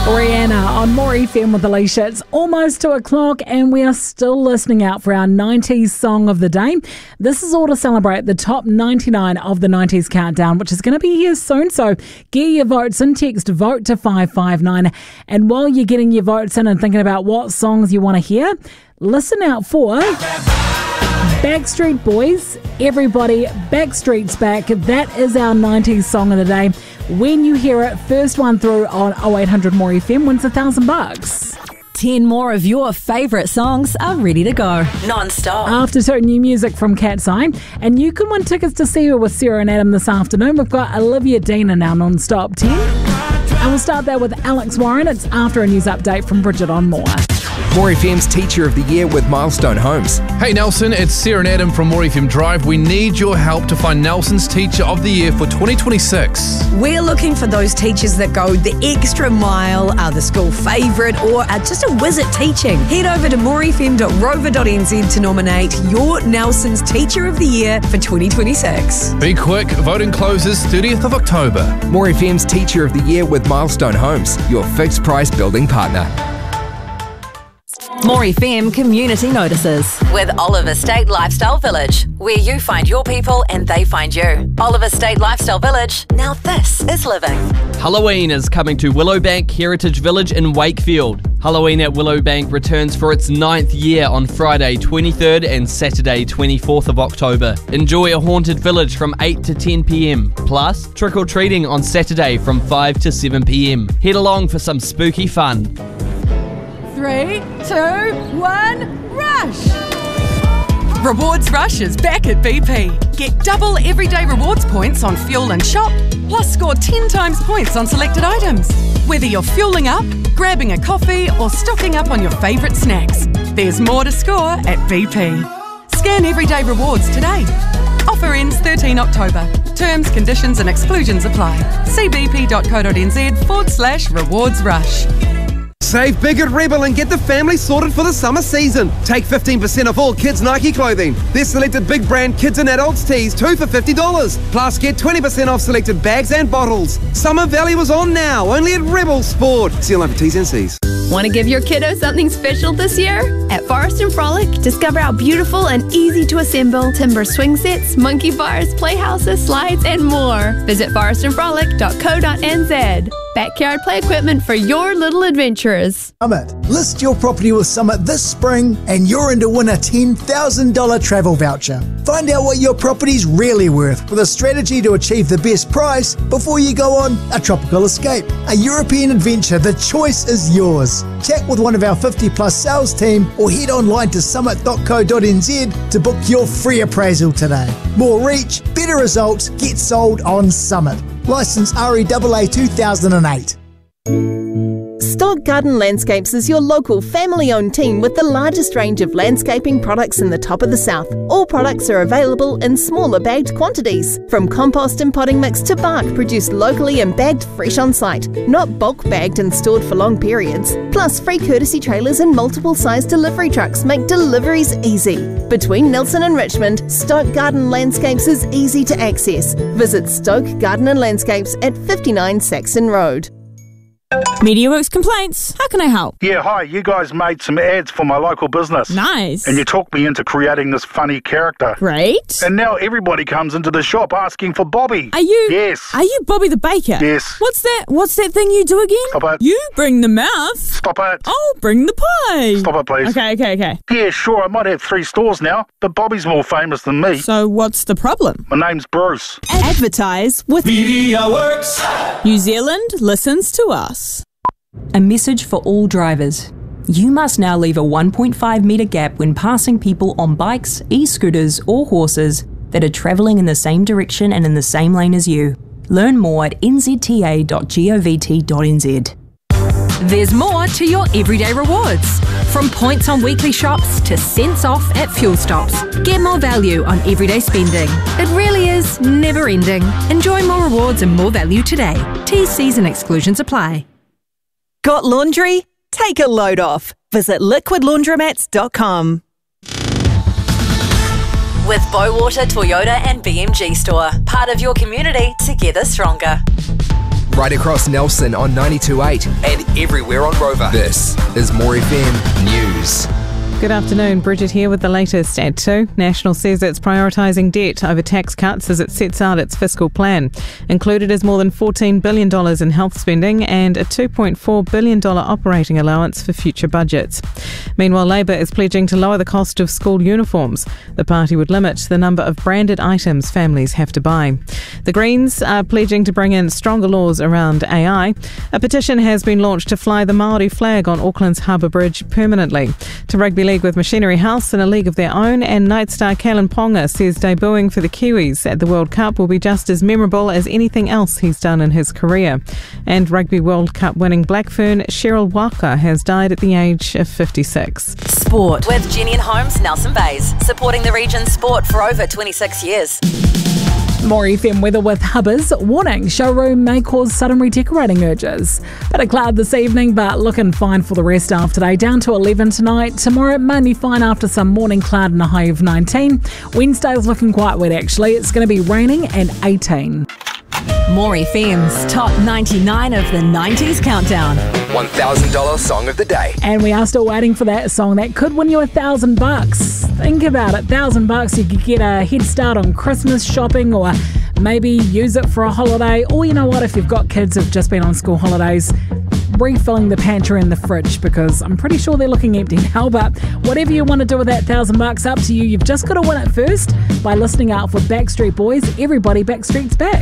Rihanna on More FM with Alicia. It's almost 2 o'clock and we are still listening out for our 90s song of the day. This is all to celebrate the top 99 of the 90s countdown, which is going to be here soon. So get your votes in, text VOTE to 559. And while you're getting your votes in and thinking about what songs you want to hear, listen out for Backstreet Boys, Everybody, Backstreet's Back. That is our 90s song of the day. When you hear it, first one through on 0800 More FM wins $1,000. 10 more of your favourite songs are ready to go. Non-stop. After new music from Cat's Eye. And you can win tickets to see her with Sarah and Adam this afternoon. We've got Olivia Dean in our non-stop 10. And we'll start there with Alex Warren. It's after a news update from Bridget on More. More FM's Teacher of the Year with Milestone Homes. Hey Nelson, it's Sarah and Adam from More FM Drive. We need your help to find Nelson's Teacher of the Year for 2026. We're looking for those teachers that go the extra mile, are the school favourite, or are just a whiz at teaching. Head over to morefm.rover.nz to nominate your Nelson's Teacher of the Year for 2026. Be quick, voting closes 30th of October. More FM's Teacher of the Year with Milestone Homes, your fixed price building partner. More FM Community Notices with Oliver State Lifestyle Village, where you find your people and they find you. Oliver State Lifestyle Village, now this is living. Halloween is coming to Willowbank Heritage Village in Wakefield. Halloween at Willowbank returns for its 9th year on Friday 23rd and Saturday 24th of October. Enjoy a haunted village from 8 to 10 p.m. Plus, trick-or-treating on Saturday from 5 to 7 p.m. Head along for some spooky fun. 3, 2, 1, rush! Rewards Rush is back at BP. Get double everyday rewards points on fuel and shop, plus score 10 times points on selected items. Whether you're fueling up, grabbing a coffee, or stocking up on your favourite snacks, there's more to score at BP. Scan everyday rewards today. Offer ends 13 October. Terms, conditions and exclusions apply. See bp.co.nz/rewards rush. Save big at Rebel and get the family sorted for the summer season. Take 15% off all kids' Nike clothing. There's selected big brand kids and adults tees, 2 for $50. Plus, get 20% off selected bags and bottles. Summer value is on now, only at Rebel Sport. See you online for T's and C's. Want to give your kiddo something special this year? At Forest and Frolic, discover our beautiful and easy to assemble timber swing sets, monkey bars, playhouses, slides, and more. Visit forestandfrolic.co.nz. Backyard play equipment for your little adventurers. Summit. List your property with Summit this spring and you're in to win a $10,000 travel voucher. Find out what your property's really worth with a strategy to achieve the best price before you go on a tropical escape, a European adventure. The choice is yours. Chat with one of our 50 plus sales team or head online to summit.co.nz to book your free appraisal today. More reach, better results, get sold on Summit. Licence REAA 2008. Stock Garden Landscapes is your local family-owned team with the largest range of landscaping products in the top of the south. All products are available in smaller bagged quantities, from compost and potting mix to bark produced locally and bagged fresh on site, not bulk bagged and stored for long periods. Plus, free courtesy trailers and multiple size delivery trucks make deliveries easy. Between Nelson and Richmond, Stoke Garden Landscapes is easy to access. Visit Stoke Garden and Landscapes at 59 Saxon Road. MediaWorks Complaints. How can I help? Yeah, hi. You guys made some ads for my local business. Nice. And you talked me into creating this funny character. Great. And now everybody comes into the shop asking for Bobby. Are you? Yes. Are you Bobby the Baker? Yes. What's that thing you do again? Stop it. You bring the mouth. Stop it. I'll bring the pie. Stop it, please. Okay. Yeah, sure. I might have 3 stores now, but Bobby's more famous than me. So what's the problem? My name's Bruce. Advertise with MediaWorks. New Zealand listens to us. A message for all drivers. You must now leave a 1.5 metre gap when passing people on bikes, e-scooters or horses that are travelling in the same direction and in the same lane as you. Learn more at nzta.govt.nz. There's more to your everyday rewards. From points on weekly shops to cents off at fuel stops. Get more value on everyday spending. It really is never ending. Enjoy more rewards and more value today. T's, C's and exclusions apply. Got laundry? Take a load off. Visit liquidlaundromats.com. With Bowater Toyota and BMG Store. Part of your community, together stronger. right across Nelson on 92.8 and everywhere on Rover. This is More FM News. Good afternoon, Bridget here with the latest at 2. National says it's prioritising debt over tax cuts as it sets out its fiscal plan. Included is more than $14 billion in health spending and a $2.4 billion operating allowance for future budgets. Meanwhile, Labour is pledging to lower the cost of school uniforms. The party would limit the number of branded items families have to buy. The Greens are pledging to bring in stronger laws around AI. A petition has been launched to fly the Māori flag on Auckland's Harbour Bridge permanently. To Rugby League with Machinery House in a league of their own, and Night star Kalen Ponga says debuting for the Kiwis at the World Cup will be just as memorable as anything else he's done in his career. And Rugby World Cup winning Blackfern Cheryl Walker has died at the age of 56. Sport with Jenny and Holmes Nelson Bays, supporting the region's sport for over 26 years. More FM weather with Hubbers. Warning, showroom may cause sudden redecorating urges. Bit of cloud this evening, but looking fine for the rest of today. Down to 11 tonight. Tomorrow, mainly fine after some morning cloud and a high of 19. Wednesday's looking quite wet actually. It's going to be raining and 18. More FM's top 99 of the 90s countdown. $1,000 song of the day. And we are still waiting for that song that could win you $1,000. Think about it, $1,000 you could get a head start on Christmas shopping, or maybe use it for a holiday. Or you know what, if you've got kids who've just been on school holidays, refilling the pantry and the fridge, because I'm pretty sure they're looking empty now. But whatever you want to do with that $1,000, up to you. You've just got to win it first by listening out for Backstreet Boys. Everybody, Backstreet's back.